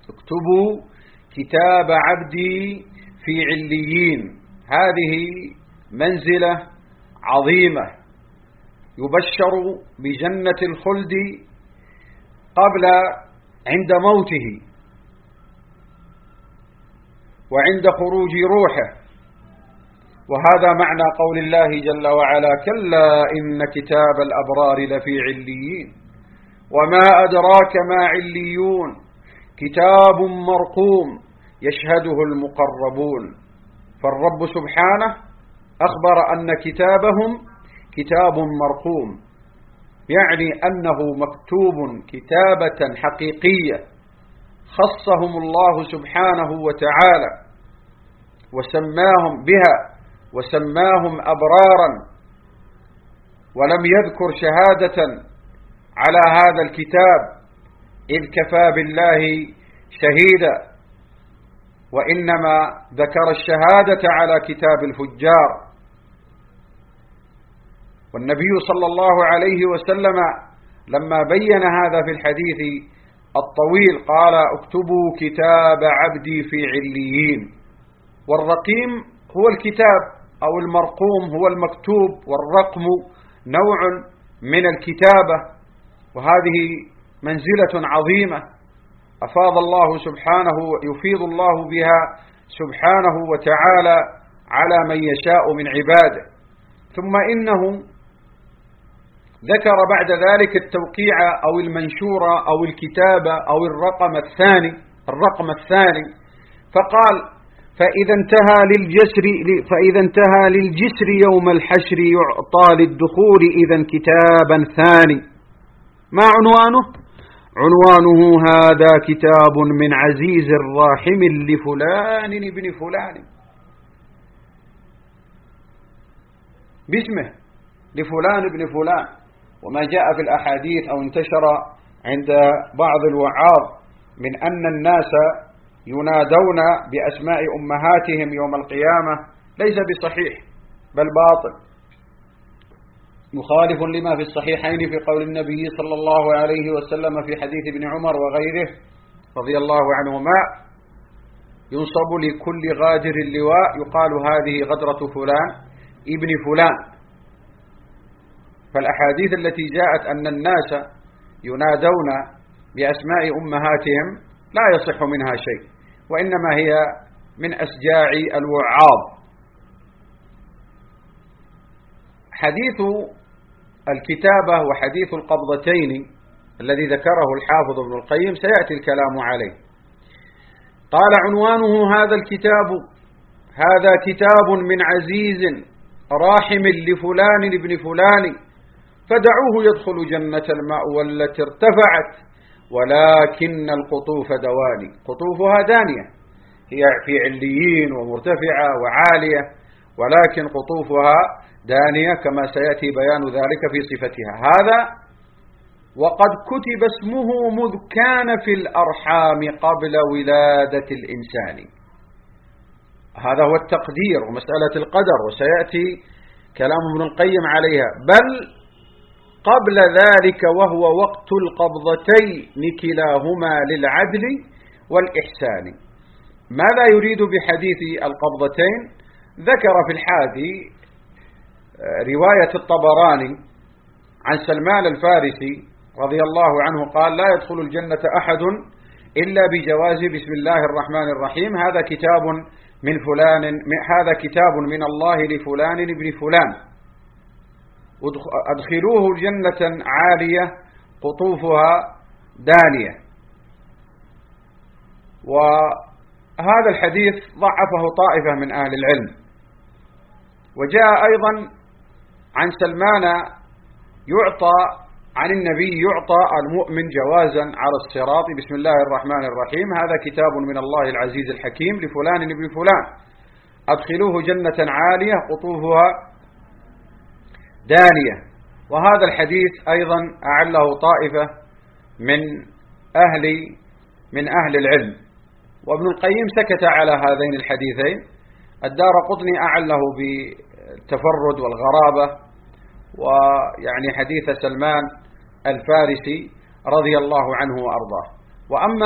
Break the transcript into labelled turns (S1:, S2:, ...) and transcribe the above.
S1: اكتبوا كتاب عبدي في عليين. هذه منزلة عظيمة يبشر بجنة الخلد عند موته وعند خروج روحه. وهذا معنى قول الله جل وعلا: كلا إن كتاب الأبرار لفي عليين وما أدراك ما عليون كتاب مرقوم يشهده المقربون. فالرب سبحانه أخبر أن كتابهم كتاب مرقوم، يعني أنه مكتوب كتابة حقيقية خصهم الله سبحانه وتعالى وسماهم بها وسماهم أبرارا، ولم يذكر شهادة على هذا الكتاب إذ كفى بالله شهيدا، وإنما ذكر الشهادة على كتاب الفجار. والنبي صلى الله عليه وسلم لما بين هذا في الحديث الطويل قال: اكتبوا كتاب عبدي في عليين. والرقيم هو الكتاب أو المرقوم هو المكتوب، والرقم نوع من الكتابة، وهذه منزلة عظيمة أفاض الله سبحانه يفيض الله بها سبحانه وتعالى على من يشاء من عباده. ثم إنه ذكر بعد ذلك التوقيع أو المنشورة أو الكتابة أو الرقم الثاني فقال: فإذا انتهى للجسر يوم الحشر يعطى للدخول إذا كتابا ثاني. ما عنوانه؟ عنوانه: هذا كتاب من عزيز راحم لفلان ابن فلان، باسمه لفلان ابن فلان. وما جاء في الأحاديث أو انتشر عند بعض الوعاظ من أن الناس ينادون بأسماء أمهاتهم يوم القيامة ليس بصحيح بل باطل، مخالف لما في الصحيحين في قول النبي صلى الله عليه وسلم في حديث ابن عمر وغيره رضي الله عنهما: ينصب لكل غادر اللواء يقال هذه غدرة فلان ابن فلان. فالأحاديث التي جاءت أن الناس ينادون بأسماء أمهاتهم لا يصح منها شيء، وإنما هي من أسجاع الوعاظ. حديث الكتابة وحديث القبضتين الذي ذكره الحافظ ابن القيم سيأتي الكلام عليه. قال: عنوانه: هذا كتاب من عزيز راحم لفلان ابن فلان فدعوه يدخل جنة الماء والتي ارتفعت ولكن القطوف دواني. قطوفها دانية، هي في عليين ومرتفعة وعالية، ولكن قطوفها دانية كما سيأتي بيان ذلك في صفتها. هذا وقد كتب اسمه مذ كان في الأرحام قبل ولادة الإنسان. هذا هو التقدير ومسألة القدر، وسيأتي كلام ابن القيم عليها. بل قبل ذلك وهو وقت القبضتين كلاهما للعدل والإحسان. ماذا يريد بحديث القبضتين؟ ذكر في الحادي رواية الطبراني عن سلمان الفارسي رضي الله عنه قال: لا يدخل الجنة أحد إلا بجواز بسم الله الرحمن الرحيم، هذا كتاب من الله لفلان ابن فلان، أدخلوه جنة عالية قطوفها دانية. وهذا الحديث ضعفه طائفة من أهل العلم. وجاء أيضا عن سلمان عن النبي يعطى المؤمن جوازا على الصراط بسم الله الرحمن الرحيم، هذا كتاب من الله العزيز الحكيم لفلان ابن فلان، أدخلوه جنة عالية قطوفها دانية. وهذا الحديث أيضا أعله طائفة من أهل العلم، وابن القيم سكت على هذين الحديثين. الدارقطني أعله بالتفرد والغرابة، ويعني حديث سلمان الفارسي رضي الله عنه وأرضاه. وأما